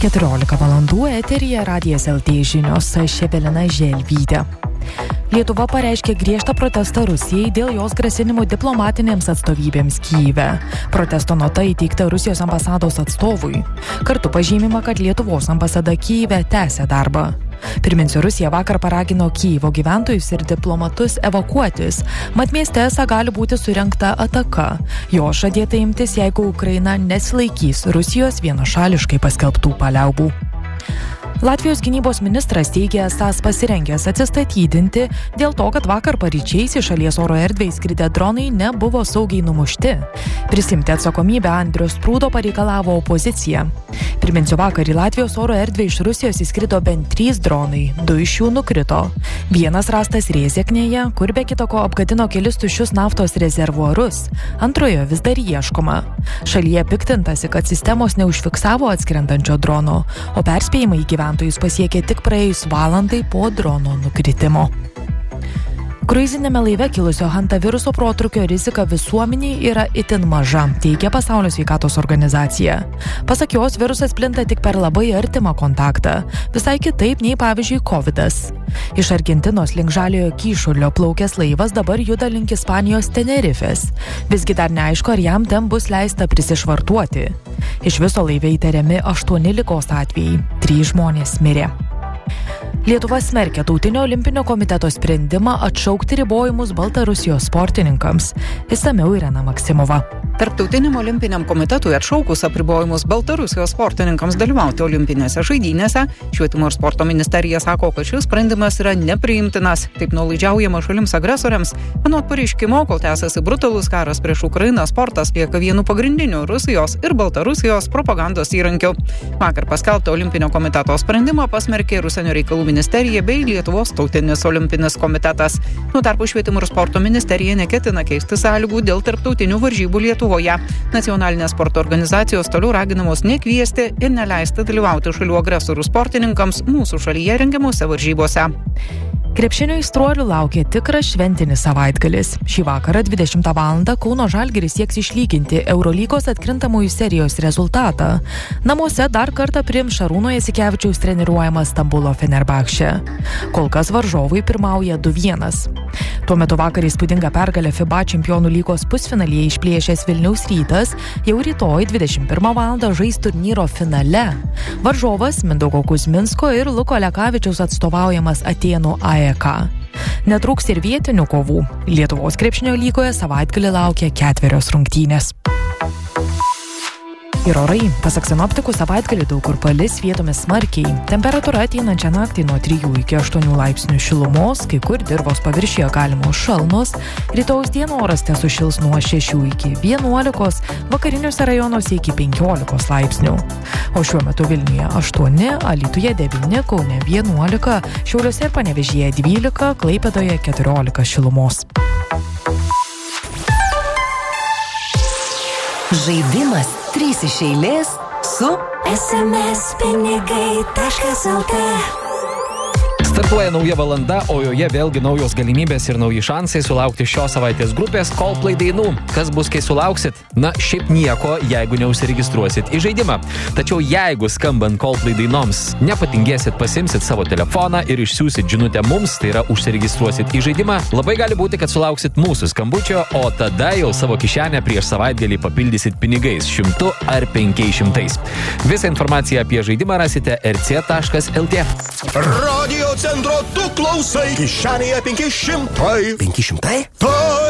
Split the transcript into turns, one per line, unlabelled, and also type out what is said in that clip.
14 valandų eteryje Radijas LT žinios, aš Evelina Želvytė. Lietuva pareiškė griežtą protestą Rusijai dėl jos grasinimų diplomatinėms atstovybėms Kyjive. Protesto nota įteikta Rusijos ambasados atstovui. Kartu pažymima, kad Lietuvos ambasada Kyjive tęsia darbą. Priminsiu, Rusija vakar paragino Kyjivo gyventojus ir diplomatus evakuotis, mat mieste esą gali būti surengta ataka. Jo žadėta imtis, jeigu Ukraina nesilaikys Rusijos vienašališkai paskelbtų paliaubų. Latvijos gynybos ministras teigia esąs pasirengęs atsistatydinti dėl to, kad vakar paryčiais į šalies oro erdvę įskridę dronai nebuvo saugiai numušti. Prisimti atsakomybę Andrius Prūdo pareikalavo opozicija. Priminsiu, vakar į Latvijos oro erdvę iš Rusijos įskrido bent 3 dronai, 2 iš jų nukrito. Vienas rastas Rėzeknėje, kur be kita ko apgadino kelis tuščius naftos rezervuarus. Antrojo vis dar ieškoma. Šalyje piktintasi, kad sistemos neužfiksavo atskrentančio drono, o perspėjimai gyventojus pasiekė tik praėjus valandai po drono nukritimo. Kruizinėme laive kilusio hantaviruso protrūkio rizika visuomeniai yra itin maža, teigia Pasaulio sveikatos organizacija. Pasak jos, virusas plinta tik per labai artimą kontaktą, visai kitaip nei pavyzdžiui Covidas. Iš Argentinos link Žaliojo Kyšulio plaukęs laivas dabar juda link Ispanijos Tenerifės. Visgi dar neaišku, ar jam ten bus leista prisišvartuoti. Iš viso laive įtariami 8 ligos atvejai, 3 žmonės mirė. Lietuva smerkia Tautinio olimpinio komiteto sprendimą atšaukti ribojimus Baltarusijos sportininkams. Išsamiau Irena Maksimova.
Tarptautiniam olimpiniam komitetui atšaukus apribojimus Baltarusijos sportininkams dalyvauti olimpinėse žaidynėse, Švietimo ir sporto ministerija sako, kad šis sprendimas yra nepriimtinas. Taip nuolaidžiaujama šalims agresoriams. Anot pareiškimo, kol tęsiasi brutalus karas prieš Ukrainą, sportas lieka vienu pagrindiniu Rusijos ir Baltarusijos propagandos įrankiu. Vakar paskelbtą olimpinio komiteto sprendimą pasmerkė ir Užsienio reikalų ministerija bei Lietuvos tautinis olimpinis komitetas. Nuo tarpu Švietimo ir sporto ministerija neketina keisti sąlygų dėl tarptautinių varžybų Lietuvoje. Nacionalinės sporto organizacijos toliau raginamos nekviesti ir neleisti dalyvauti šalių agresorių sportininkams mūsų šalyje rengiamose varžybose.
Krepšinio aistruolių laukia tikras šventinis savaitgalis. Šį vakarą 20 val. Kauno Žalgiris sieks išlyginti Eurolygos atkrintamųjų serijos rezultatą. Namuose dar kartą priims Šarūno Jasikevičiaus treniruojama Stambulo Fenerbahče. Kol kas varžovai pirmauja 2-1. Tuo metu vakar įspūdingą pergalę FIBA čempionų lygos pusfinalyje išplėšęs Vilniaus Rytas jau rytoj 21 val. Žais turnyro finale. Varžovas Mindaugo Kuzminsko ir Luko Lekavičiaus atstovaujamas Atėnų AEK. Netrūks ir vietinių kovų. Lietuvos krepšinio lygoje savaitgalį laukia 4 rungtynės. Ir orai. Pasak sinoptikų, savaitgalį daug kur palis, vietomis smarkiai. Temperatūra ateinančią naktį nuo 3 iki 8 laipsnių šilumos, kai kur dirvos paviršiuje galimos šalnos. Rytojaus dieną oras tesušils nuo 6 iki 11, vakariniuose rajonuose iki 15 laipsnių. O šiuo metu Vilniuje 8, Alytuje 9, Kaune 11, Šiauliuose ir Panevėžyje 12, Klaipėdoje 14 šilumos.
Žaidimas 3 iš eilės su smspinigai.lt.
Startuoja nauja valanda, o joje vėlgi naujos galimybės ir nauji šansai sulaukti šios savaitės grupės Coldplay dainų. Kas bus, kai sulauksit? Na, šiaip nieko, jeigu neužsiregistruosit į žaidimą. Tačiau jeigu skambant Coldplay dainoms nepatingėsit, pasimsit savo telefoną ir išsiųsit žinutę mums, tai yra užsiregistruosit į žaidimą, labai gali būti, kad sulauksit mūsų skambučio, o tada jau savo kišenę prieš savaitgalį papildysit pinigais 100 ar 500. Visą informaciją apie žaidimą rasite rc.lt.
Radio centro tu klausai, kišenėje 500.
500?
Tai